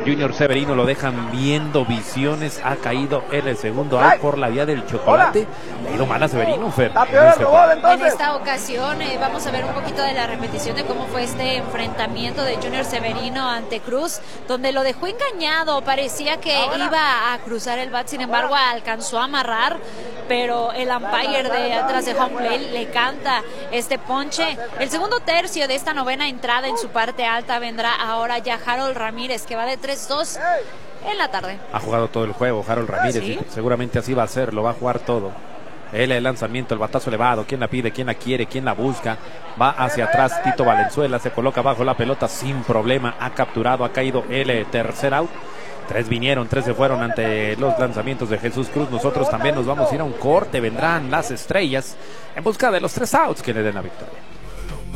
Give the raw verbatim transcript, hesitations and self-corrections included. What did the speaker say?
Junior Severino lo dejan viendo visiones. Ha caído en el segundo out por la vía del chocolate. Le ha ido mal a Severino, Fer. En, este en esta ocasión eh, vamos a ver un poquito de la repetición de cómo fue este enfrentamiento de Junior Severino ante Cruz, donde lo dejó engañado. Parecía que iba a cruzar el bat, sin embargo alcanzó a amarrar, pero el umpire de atrás de home plate le canta este ponche. El segundo tercio de esta novena entrada en su parte alta vendrá ahora ya Harold Ramírez, que va de tres dos en la tarde. Ha jugado todo el juego Harold Ramírez, ¿Sí? y seguramente así va a ser, lo va a jugar todo. Él, el lanzamiento, el batazo elevado, quién la pide, quién la quiere, quién la busca, va hacia atrás. Tito Valenzuela se coloca bajo la pelota sin problema, ha capturado, ha caído el tercer out. Tres vinieron, tres se fueron ante los lanzamientos de Jesús Cruz. Nosotros también nos vamos a ir a un corte. Vendrán las estrellas en busca de los tres outs que le den la victoria.